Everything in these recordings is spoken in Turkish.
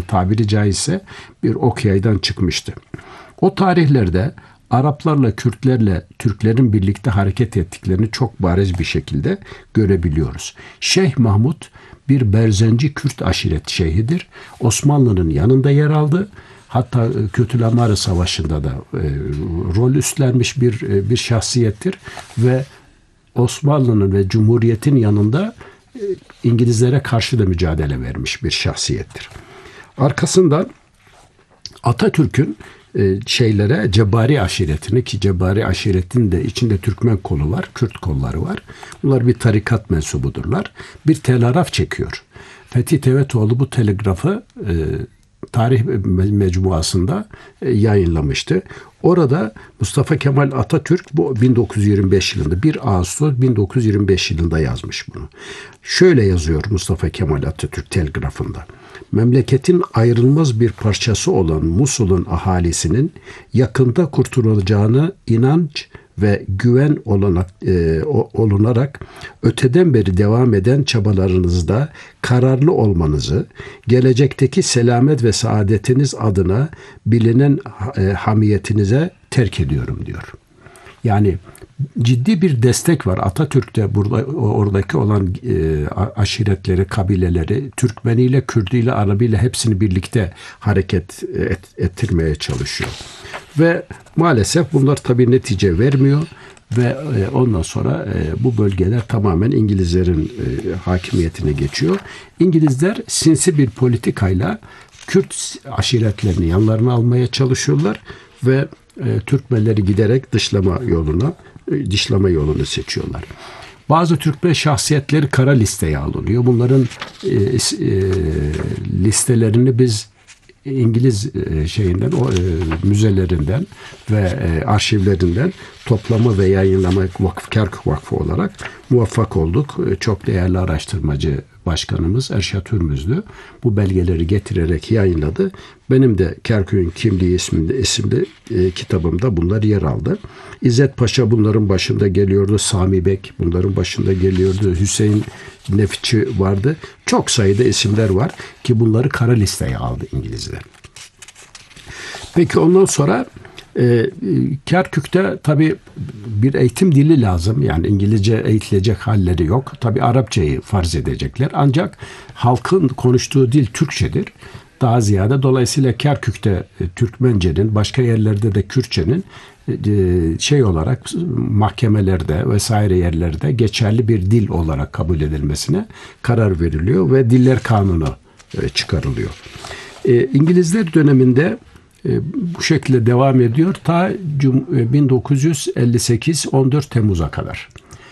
tabiri caizse bir ok yaydan çıkmıştı. O tarihlerde Araplarla, Kürtlerle Türklerin birlikte hareket ettiklerini çok bariz bir şekilde görebiliyoruz. Şeyh Mahmud bir Berzenci Kürt aşiret şeyhidir. Osmanlı'nın yanında yer aldı. Hatta Kötülemare Savaşı'nda da rol üstlenmiş bir şahsiyettir ve Osmanlı'nın ve Cumhuriyet'in yanında İngilizlere karşı da mücadele vermiş bir şahsiyettir. Arkasından Atatürk'ün Cebari aşiretini, ki Cebari aşiretin de içinde Türkmen kolu var, Kürt kolları var. Bunlar bir tarikat mensubudurlar. Bir telgraf çekiyor. Fethi Tevetoğlu bu telgrafı tarih mecmuasında yayınlamıştı. Orada Mustafa Kemal Atatürk bu 1925 yılında 1 Ağustos 1925 yılında yazmış bunu. Şöyle yazıyor Mustafa Kemal Atatürk telgrafında. Memleketin ayrılmaz bir parçası olan Musul'un ahalisinin yakında kurtulacağını inanç ve güven olunarak öteden beri devam eden çabalarınızda kararlı olmanızı, gelecekteki selamet ve saadetiniz adına bilinen hamiyetinize terk ediyorum diyor. Yani ciddi bir destek var. Atatürk'te burada oradaki olan aşiretleri, kabileleri Türkmeniyle, Kürdüyle, Arabiyle hepsini birlikte hareket ettirmeye çalışıyor. Ve maalesef bunlar tabii netice vermiyor ve ondan sonra bu bölgeler tamamen İngilizlerin hakimiyetine geçiyor. İngilizler sinsi bir politikayla Kürt aşiretlerini yanlarına almaya çalışıyorlar ve Türkmenleri giderek dışlama yolunu seçiyorlar. Bazı Türkmen şahsiyetleri kara listeye alınıyor. Bunların listelerini biz İngiliz müzelerinden ve arşivlerinden toplama ve yayınlama Kerkük Vakfı olarak muvaffak olduk. Çok değerli araştırmacı başkanımız Erşat Hürmüzlü bu belgeleri getirerek yayınladı. Benim de Kerkük'ün Kimliği isimli kitabımda bunlar yer aldı. İzzet Paşa bunların başında geliyordu. Sami Bek bunların başında geliyordu. Hüseyin Nefiçi vardı. Çok sayıda isimler var ki bunları kara listeye aldı İngilizler. Peki ondan sonra Kerkük'te tabii bir eğitim dili lazım. Yani İngilizce eğitilecek halleri yok. Tabii Arapçayı farz edecekler. Ancak halkın konuştuğu dil Türkçedir. Daha ziyade dolayısıyla Kerkük'te Türkmencenin, başka yerlerde de Kürtçenin olarak mahkemelerde vesaire yerlerde geçerli bir dil olarak kabul edilmesine karar veriliyor ve Diller Kanunu çıkarılıyor. İngilizler döneminde bu şekilde devam ediyor ta 1958 14 Temmuz'a kadar.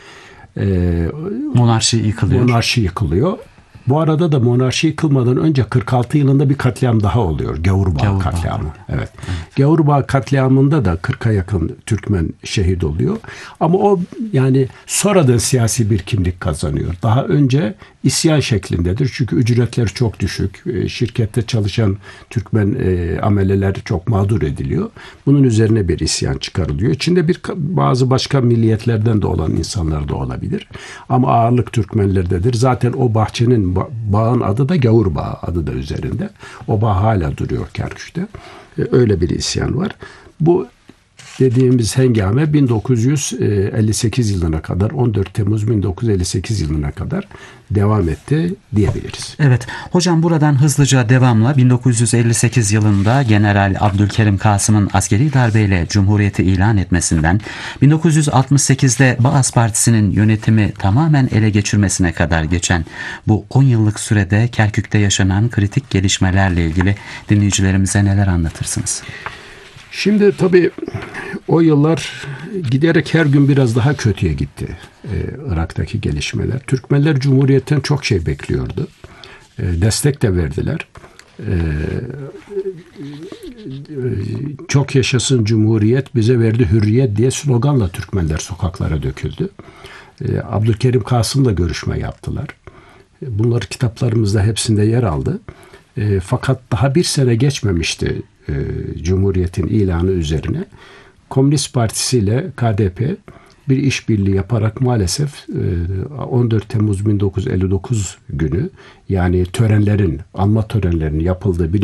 Monarşi yıkılıyor. Bu arada da monarşi yıkılmadan önce 46 yılında bir katliam daha oluyor. Gavurbağı katliamı. Evet. Gavurbağı katliamında da 40'a yakın Türkmen şehit oluyor. Ama o yani sonradan siyasi bir kimlik kazanıyor. Daha önce isyan şeklindedir. Çünkü ücretler çok düşük. Şirkette çalışan Türkmen ameleler çok mağdur ediliyor. Bunun üzerine bir isyan çıkarılıyor. İçinde bazı başka milliyetlerden de olan insanlar da olabilir. Ama ağırlık Türkmenlerdedir. Zaten o bahçenin bağın adı da Gavurbağı adı da üzerinde. O bağ hala duruyor Kerkük'te. Öyle bir isyan var. Bu dediğimiz hengame 1958 yılına kadar 14 Temmuz 1958 yılına kadar devam etti diyebiliriz. Evet. Hocam buradan hızlıca devamla 1958 yılında General Abdülkerim Kasım'ın askeri darbeyle Cumhuriyeti ilan etmesinden 1968'de Baas Partisi'nin yönetimi tamamen ele geçirmesine kadar geçen bu 10 yıllık sürede Kerkük'te yaşanan kritik gelişmelerle ilgili dinleyicilerimize neler anlatırsınız? Şimdi tabii o yıllar giderek her gün biraz daha kötüye gitti Irak'taki gelişmeler. Türkmenler Cumhuriyet'ten çok şey bekliyordu. Destek de verdiler. Çok yaşasın Cumhuriyet, bize verdi hürriyet diye sloganla Türkmenler sokaklara döküldü. Abdülkerim Kasım'la görüşme yaptılar. Bunlar kitaplarımızda hepsinde yer aldı. Fakat daha bir sene geçmemişti Cumhuriyet'in ilanı üzerine. Komünist Partisi ile KDP bir işbirliği yaparak maalesef 14 Temmuz 1959 günü yani anma törenlerinin yapıldığı